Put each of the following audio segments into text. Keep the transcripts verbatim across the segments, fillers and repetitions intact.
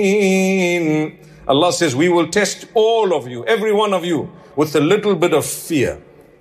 Allah says, we will test all of you, every one of you, with a little bit of fear.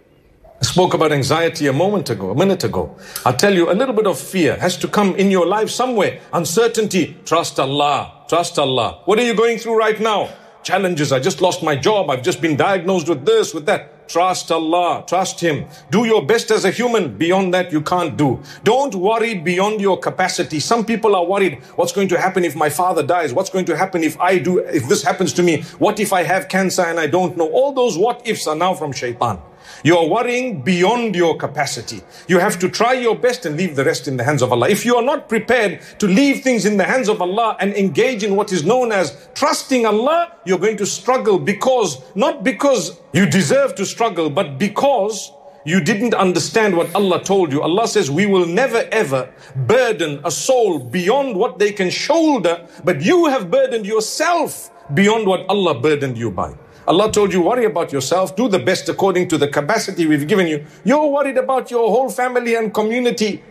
I spoke about anxiety a moment ago, a minute ago. I tell you, a little bit of fear has to come in your life somewhere. Uncertainty, trust Allah, trust Allah. What are you going through right now? Challenges, I just lost my job, I've just been diagnosed with this, with that. Trust Allah, trust Him. Do your best as a human. Beyond that, you can't do. Don't worry beyond your capacity. Some people are worried, what's going to happen if my father dies? What's going to happen if I do, if this happens to me? What if I have cancer and I don't know? All those what ifs are now from shaitan. You're worrying beyond your capacity. You have to try your best and leave the rest in the hands of Allah. If you are not prepared to leave things in the hands of Allah and engage in what is known as trusting Allah, you're going to struggle because, not because you deserve to struggle, but because you didn't understand what Allah told you. Allah says, we will never ever burden a soul beyond what they can shoulder, but you have burdened yourself beyond what Allah burdened you by. Allah told you, worry about yourself, do the best according to the capacity we've given you. You're worried about your whole family and community.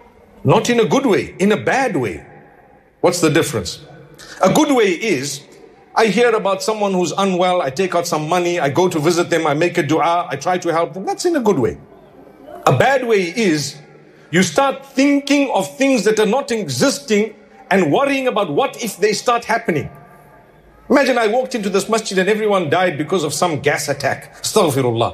Not in a good way, in a bad way. What's the difference? A good way is, I hear about someone who's unwell, I take out some money, I go to visit them, I make a dua, I try to help them. That's in a good way. A bad way is, you start thinking of things that are not existing and worrying about what if they start happening. Imagine I walked into this masjid and everyone died because of some gas attack. Astaghfirullah.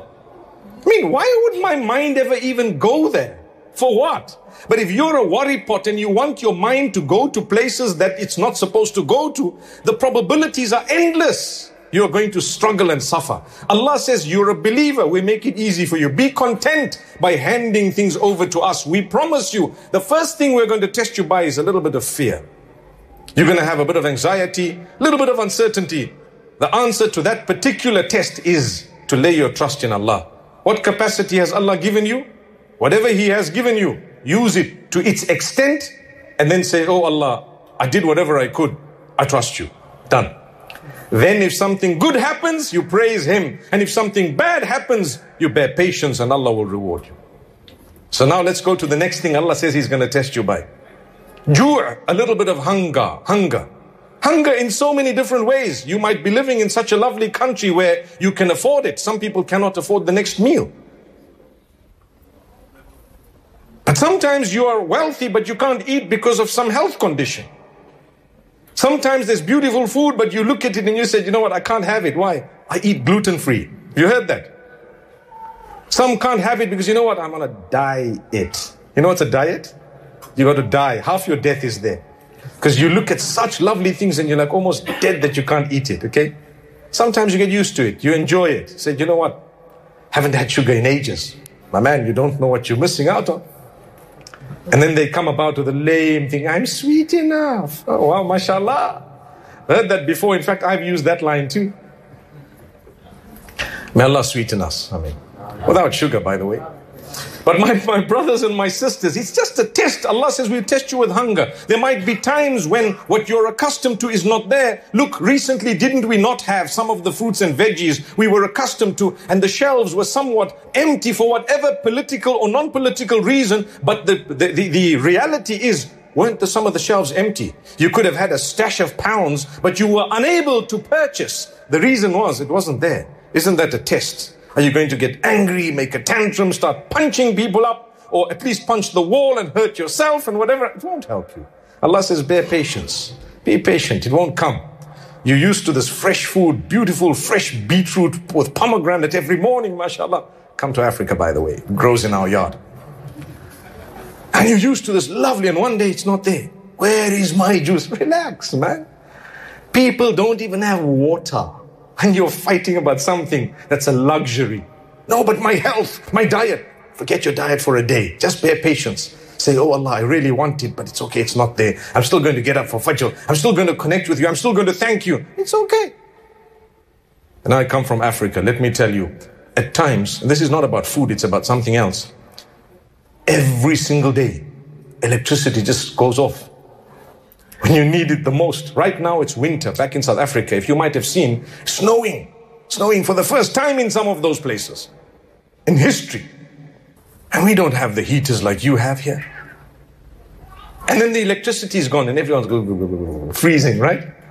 I mean, why would my mind ever even go there? For what? But if you're a worry pot and you want your mind to go to places that it's not supposed to go to, the probabilities are endless. You're going to struggle and suffer. Allah says, you're a believer. We make it easy for you. Be content by handing things over to us. We promise you, the first thing we're going to test you by is a little bit of fear. You're going to have a bit of anxiety, a little bit of uncertainty. The answer to that particular test is to lay your trust in Allah. What capacity has Allah given you? Whatever He has given you, use it to its extent and then say, oh Allah, I did whatever I could. I trust you. Done. Then if something good happens, you praise Him. And if something bad happens, you bear patience and Allah will reward you. So now let's go to the next thing Allah says He's going to test you by. Ju', a little bit of hunger, hunger. Hunger in so many different ways. You might be living in such a lovely country where you can afford it. Some people cannot afford the next meal. But sometimes you are wealthy, but you can't eat because of some health condition. Sometimes there's beautiful food, but you look at it and you say, you know what, I can't have it. Why? I eat gluten-free. You heard that? Some can't have it because, you know what, I'm on a diet. You know what's a diet? You got to die. Half your death is there. Because you look at such lovely things and you're like almost dead that you can't eat it, okay? Sometimes you get used to it. You enjoy it. Say, you know what? Haven't had sugar in ages. My man, you don't know what you're missing out on. And then they come about with a lame thing. I'm sweet enough. Oh, wow, mashallah. I heard that before. In fact, I've used that line too. May Allah sweeten us. I mean, without sugar, by the way. But my, my brothers and my sisters, it's just a test. Allah says we'll test you with hunger. There might be times when what you're accustomed to is not there. Look, recently didn't we not have some of the fruits and veggies we were accustomed to, and the shelves were somewhat empty for whatever political or non-political reason, but the, the, the, the reality is, weren't the, some of the shelves empty? You could have had a stash of pounds, but you were unable to purchase. The reason was it wasn't there. Isn't that a test? Are you going to get angry, make a tantrum, start punching people up, or at least punch the wall and hurt yourself and whatever? It won't help you. Allah says, bear patience. Be patient. It won't come. You're used to this fresh food, beautiful fresh beetroot with pomegranate every morning, mashallah. Come to Africa, by the way. It grows in our yard. And you're used to this lovely, and one day it's not there. Where is my juice? Relax, man. People don't even have water. And you're fighting about something that's a luxury. No, but my health, my diet. Forget your diet for a day. Just bear patience. Say, oh Allah, I really want it, but it's okay, it's not there. I'm still going to get up for Fajr. I'm still going to connect with you. I'm still going to thank you. It's okay. And I come from Africa. Let me tell you, at times, and this is not about food, it's about something else. Every single day, electricity just goes off. When you need it the most. Right now it's winter back in South Africa. If you might have seen, snowing. Snowing for the first time in some of those places. In history. And we don't have the heaters like you have here. And then the electricity is gone and everyone's freezing, right?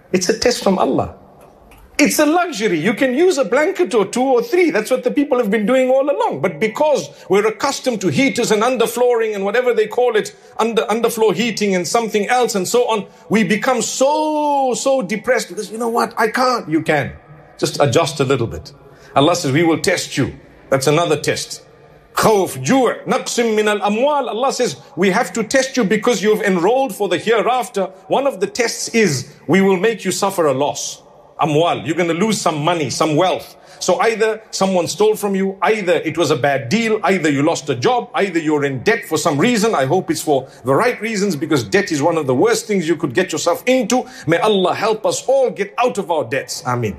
It's a test from Allah. It's a luxury. You can use a blanket or two or three. That's what the people have been doing all along. But because we're accustomed to heaters and underflooring and whatever they call it, under underfloor heating and something else and so on, we become so, so depressed because, you know what, I can't. You can. Just adjust a little bit. Allah says, we will test you. That's another test. Khawf, ju' naqsim min al-amwal. Allah says, we have to test you because you've enrolled for the hereafter. One of the tests is, we will make you suffer a loss. Amwal, you're going to lose some money, some wealth. So either someone stole from you, either it was a bad deal, either you lost a job, either you're in debt for some reason. I hope it's for the right reasons, because debt is one of the worst things you could get yourself into. May Allah help us all get out of our debts. Ameen.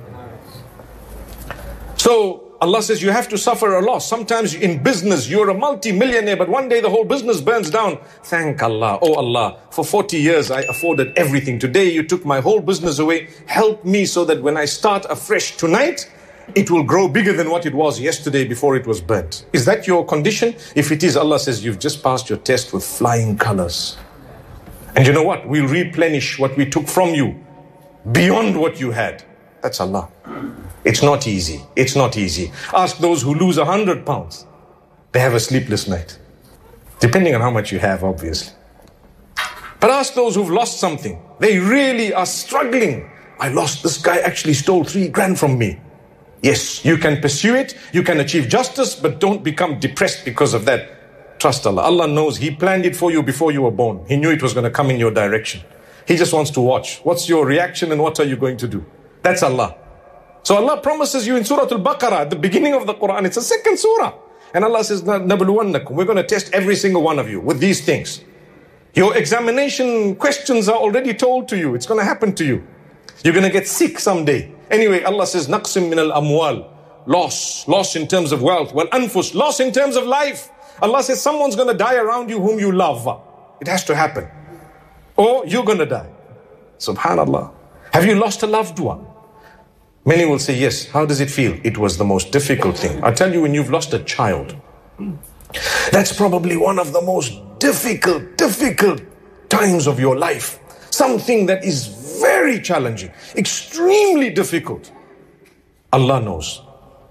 So Allah says you have to suffer a loss. Sometimes in business, you're a multi-millionaire, but one day the whole business burns down. Thank Allah. Oh Allah, for forty years I afforded everything. Today you took my whole business away. Help me so that when I start afresh tonight, it will grow bigger than what it was yesterday before it was burnt. Is that your condition? If it is, Allah says you've just passed your test with flying colors. And you know what? We'll replenish what we took from you beyond what you had. That's Allah. It's not easy. It's not easy. Ask those who lose a hundred pounds. They have a sleepless night. Depending on how much you have, obviously. But ask those who've lost something. They really are struggling. I lost, this guy actually stole three grand from me. Yes, you can pursue it. You can achieve justice, but don't become depressed because of that. Trust Allah. Allah knows He planned it for you before you were born. He knew it was going to come in your direction. He just wants to watch. What's your reaction and what are you going to do? That's Allah. So Allah promises you in Surah Al-Baqarah, at the beginning of the Quran, it's a second surah. And Allah says, نَبْلُوَنَّكُمْ, we're going to test every single one of you with these things. Your examination questions are already told to you. It's going to happen to you. You're going to get sick someday. Anyway, Allah says, نَقْسِم مِّنَ الْأَمْوَالِ, loss, loss in terms of wealth. وَالْأَنفُسِ, loss in terms of life. Allah says, someone's going to die around you whom you love. It has to happen. Or you're going to die. Subhanallah. Have you lost a loved one? Many will say, yes. How does it feel? It was the most difficult thing. I tell you, when you've lost a child, that's probably one of the most difficult, difficult times of your life. Something that is very challenging, extremely difficult. Allah knows.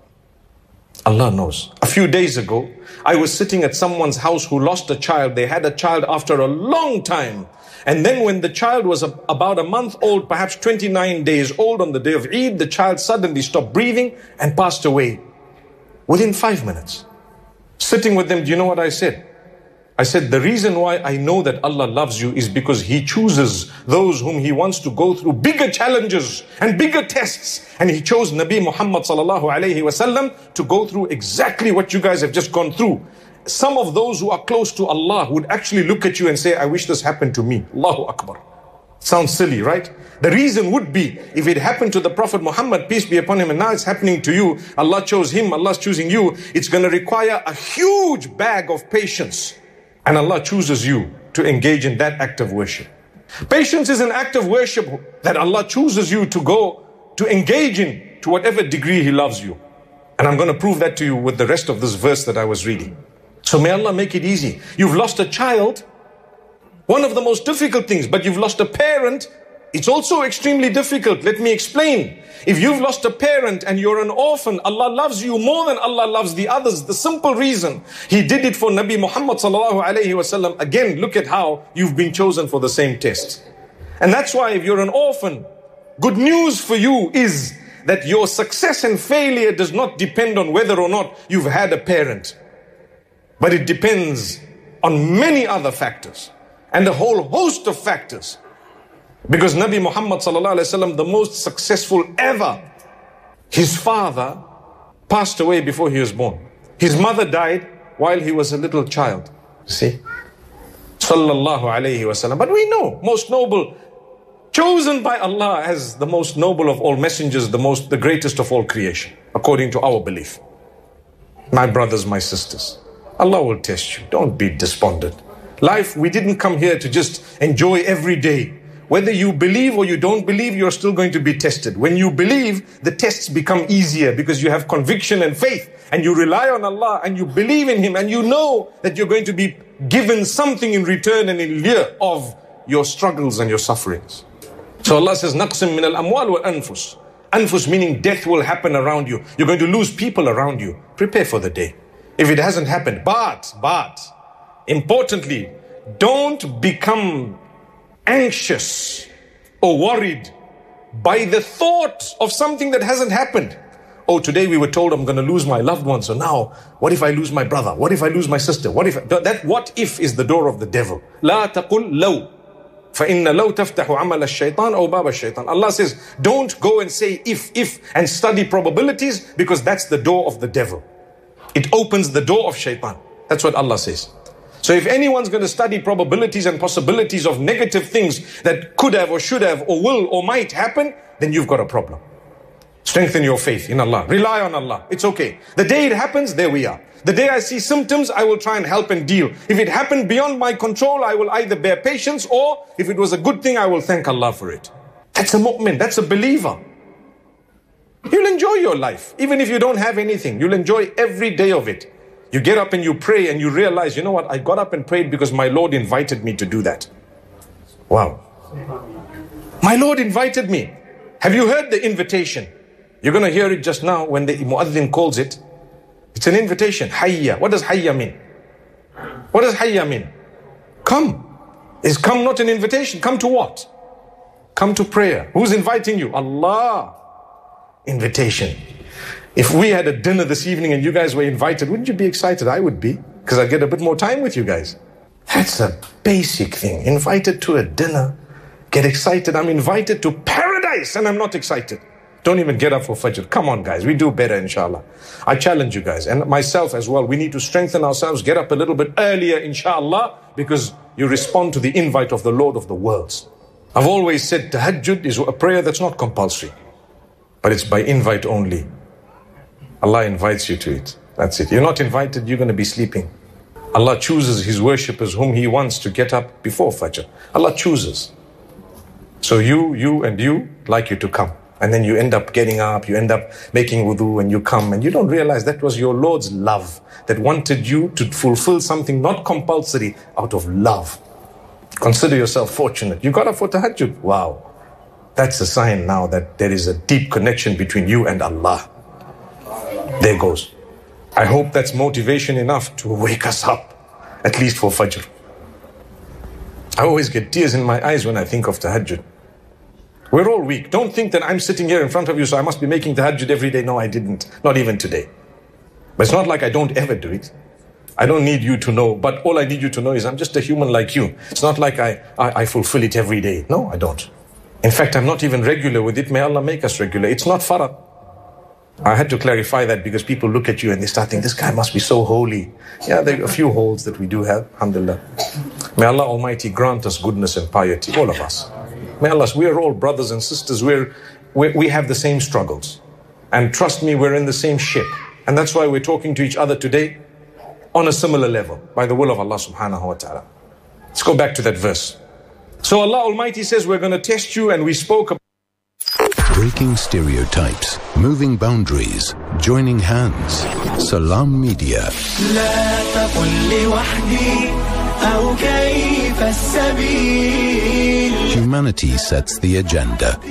Allah knows. A few days ago, I was sitting at someone's house who lost a child. They had a child after a long time. And then when the child was a, about a month old, perhaps twenty-nine days old on the day of Eid, the child suddenly stopped breathing and passed away within five minutes. Sitting with them, do you know what I said? I said, the reason why I know that Allah loves you is because He chooses those whom He wants to go through bigger challenges and bigger tests. And He chose Nabi Muhammad sallallahu alayhi wasallam to go through exactly what you guys have just gone through. Some of those who are close to Allah would actually look at you and say, I wish this happened to me. Allahu Akbar. Sounds silly, right? The reason would be, if it happened to the Prophet Muhammad, peace be upon him, and now it's happening to you, Allah chose him, Allah's choosing you, it's going to require a huge bag of patience. And Allah chooses you to engage in that act of worship. Patience is an act of worship that Allah chooses you to go, to engage in, to whatever degree He loves you. And I'm going to prove that to you with the rest of this verse that I was reading. So may Allah make it easy. You've lost a child, one of the most difficult things, but you've lost a parent, it's also extremely difficult. Let me explain. If you've lost a parent and you're an orphan, Allah loves you more than Allah loves the others. The simple reason, He did it for Nabi Muhammad sallallahu alayhi wasallam. Again, look at how you've been chosen for the same test. And that's why if you're an orphan, good news for you is that your success and failure does not depend on whether or not you've had a parent. But it depends on many other factors and a whole host of factors. Because Nabi Muhammad sallallahu alaihi wasallam, the most successful ever, his father passed away before he was born. His mother died while he was a little child. See? Sallallahu alaihi wasallam. But we know, most noble, chosen by Allah as the most noble of all messengers, the most, the greatest of all creation, according to our belief. My brothers, my sisters, Allah will test you. Don't be despondent. Life, we didn't come here to just enjoy every day. Whether you believe or you don't believe, you're still going to be tested. When you believe, the tests become easier because you have conviction and faith and you rely on Allah and you believe in Him and you know that you're going to be given something in return and in lieu of your struggles and your sufferings. So Allah says, نَقْسِم مِّنَ الْأَمْوَالِ وَالْأَنفُسِ. Anfus meaning death will happen around you. You're going to lose people around you. Prepare for the day. If it hasn't happened. But, but, importantly, don't become anxious or worried by the thought of something that hasn't happened. Oh, today we were told I'm going to lose my loved one. So now, what if I lose my brother? What if I lose my sister? What if I, that what if is the door of the devil. لا تقل لو فإن لو تفتح عمل الشيطان أو باب الشيطان. Allah says, don't go and say if, if, and study probabilities, because that's the door of the devil. It opens the door of shaitan. That's what Allah says. So if anyone's going to study probabilities and possibilities of negative things that could have or should have or will or might happen, then you've got a problem. Strengthen your faith in Allah. Rely on Allah. It's okay. The day it happens, there we are. The day I see symptoms, I will try and help and deal. If it happened beyond my control, I will either bear patience, or if it was a good thing, I will thank Allah for it. That's a mu'min. That's a believer. You'll enjoy your life. Even if you don't have anything, you'll enjoy every day of it. You get up and you pray and you realize, you know what? I got up and prayed because my Lord invited me to do that. Wow. My Lord invited me. Have you heard the invitation? You're going to hear it just now when the muaddin calls it. It's an invitation. Hayya. What does hayya mean? What does hayya mean? Come. Is come not an invitation? Come to what? Come to prayer. Who's inviting you? Allah. Invitation. If we had a dinner this evening and you guys were invited, wouldn't you be excited? I would be, because I'd get a bit more time with you guys. That's a basic thing. Invited to a dinner. Get excited. I'm invited to paradise and I'm not excited. Don't even get up for Fajr. Come on, guys. We do better, inshallah. I challenge you guys, and myself as well. We need to strengthen ourselves, get up a little bit earlier, inshallah, because you respond to the invite of the Lord of the worlds. I've always said tahajjud is a prayer that's not compulsory, but it's by invite only. Allah invites you to it. That's it. You're not invited, you're going to be sleeping. Allah chooses His worshippers whom He wants to get up before Fajr. Allah chooses. So you, you and you, like you to come. And then you end up getting up, you end up making wudu and you come and you don't realize that was your Lord's love that wanted you to fulfill something not compulsory out of love. Consider yourself fortunate. You got up for tahajjud. Wow. That's a sign now that there is a deep connection between you and Allah. There goes. I hope that's motivation enough to wake us up, at least for Fajr. I always get tears in my eyes when I think of tahajjud. We're all weak. Don't think that I'm sitting here in front of you, so I must be making tahajjud every day. No, I didn't. Not even today. But it's not like I don't ever do it. I don't need you to know, but all I need you to know is I'm just a human like you. It's not like I, I, I fulfill it every day. No, I don't. In fact, I'm not even regular with it. May Allah make us regular. It's not farad. I had to clarify that because people look at you and they start thinking, this guy must be so holy. Yeah, there are a few holes that we do have, alhamdulillah. May Allah Almighty grant us goodness and piety, all of us. May Allah, we are all brothers and sisters. We're, we're, we have the same struggles. And trust me, we're in the same ship. And that's why we're talking to each other today on a similar level, by the will of Allah subhanahu wa ta'ala. Let's go back to that verse. So Allah Almighty says, we're going to test you, and we spoke about breaking stereotypes, moving boundaries, joining hands. Salam Media. Humanity sets the agenda.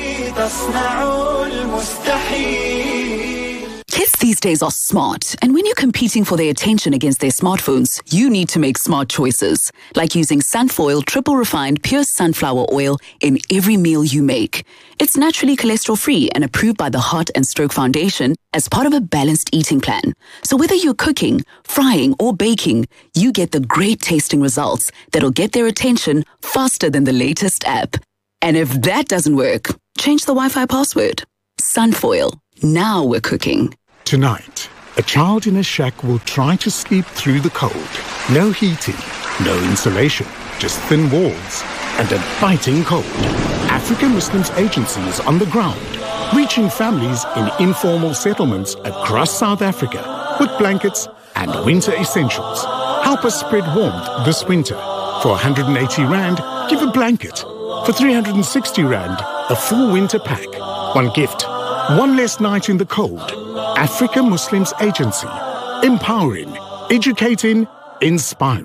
Kids these days are smart, and when you're competing for their attention against their smartphones, you need to make smart choices, like using Sunfoil triple refined pure sunflower oil in every meal you make. It's naturally cholesterol-free and approved by the Heart and Stroke Foundation as part of a balanced eating plan. So whether you're cooking, frying, or baking, you get the great tasting results that'll get their attention faster than the latest app. And if that doesn't work, change the Wi-Fi password. Sunfoil. Now we're cooking. Tonight, a child in a shack will try to sleep through the cold. No heating, no insulation, just thin walls and a biting cold. African Muslims Agency is on the ground, reaching families in informal settlements across South Africa with blankets and winter essentials. Help us spread warmth this winter. For one hundred eighty rand, give a blanket. For three hundred sixty rand, a full winter pack. One gift. One less night in the cold. Africa Muslims Agency. Empowering, educating, inspiring.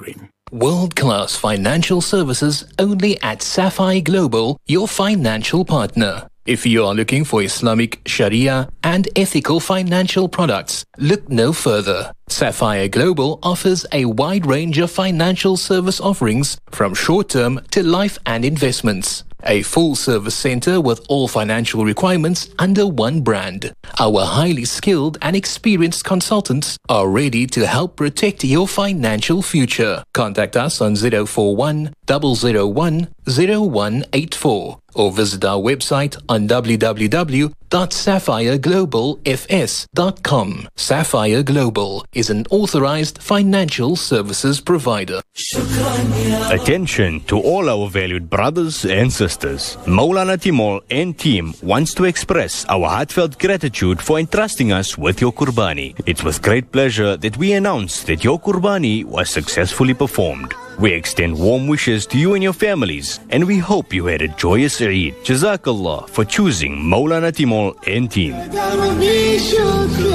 World-class financial services only at Sapphire Global, your financial partner. If you are looking for Islamic, Sharia and ethical financial products, look no further. Sapphire Global offers a wide range of financial service offerings from short-term to life and investments. A full-service center with all financial requirements under one brand. Our highly skilled and experienced consultants are ready to help protect your financial future. Contact us on zero four one, zero zero one, zero one eight four or visit our website on w w w dot sapphire global f s dot com. Sapphire Global is an authorized financial services provider. Attention to all our valued brothers and sisters. Maulana Timol and team wants to express our heartfelt gratitude for entrusting us with your Qurbani. It's with great pleasure that we announce that your Qurbani was successfully performed. We extend warm wishes to you and your families, and we hope you had a joyous Eid. Jazakallah for choosing Maulana Timol and team.